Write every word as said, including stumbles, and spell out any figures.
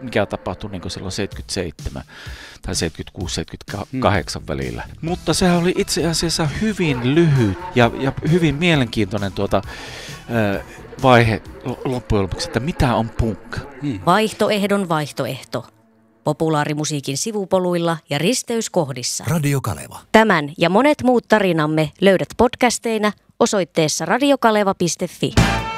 mikä tapahtui niin silloin seitsemänkymmentäseitsemän tai seitsemänkymmentäkuusi seitsemänkymmentäkahdeksan hmm. välillä. Mutta sehän oli itse asiassa hyvin lyhyt ja, ja hyvin mielenkiintoinen tuota, äh, vaihe loppujen lopuksi, että mitä on punk. Hmm. Vaihtoehdon vaihtoehto. Populaarimusiikin sivupoluilla ja risteyskohdissa. Radio Kaleva. Tämän ja monet muut tarinamme löydät podcasteina osoitteessa radiokaleva piste fi.